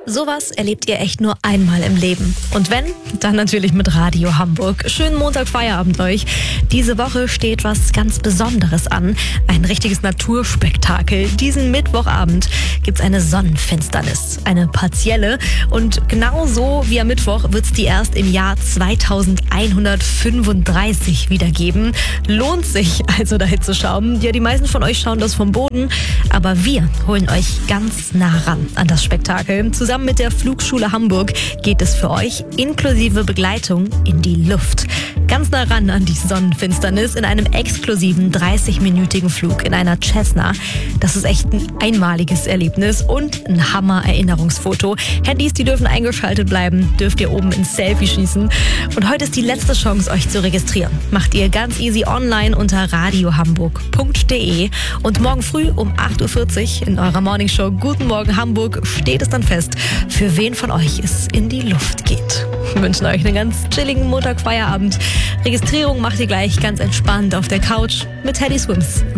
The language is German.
Sowas erlebt ihr echt nur einmal im Leben. Und wenn, dann natürlich mit Radio Hamburg. Schönen Montag Feierabend euch. Diese Woche steht was ganz Besonderes an. Ein richtiges Naturspektakel. Diesen Mittwochabend gibt's eine Sonnenfinsternis. Eine partielle. Und genauso wie am Mittwoch wird's die erst im Jahr 2135 wieder geben. Lohnt sich also dahin zu schauen. Ja, die meisten von euch schauen das vom Boden. Aber wir holen euch ganz nah ran an das Spektakel. Zusammen mit der Flugschule Hamburg geht es für euch inklusive Begleitung in die Luft. Ganz nah ran an die Sonnenfinsternis in einem exklusiven 30-minütigen Flug in einer Cessna. Das ist echt ein einmaliges Erlebnis und ein Hammer-Erinnerungsfoto. Handys, die dürfen eingeschaltet bleiben, dürft ihr oben ins Selfie schießen. Und heute ist die letzte Chance, euch zu registrieren. Macht ihr ganz easy online unter radiohamburg.de und morgen früh um 8.40 Uhr in eurer Morningshow Guten Morgen Hamburg steht es dann fest, für wen von euch es in die Luft geht. Wir wünschen euch einen ganz chilligen Montag-Feierabend. Registrierung macht ihr gleich ganz entspannt auf der Couch mit Teddy Swims.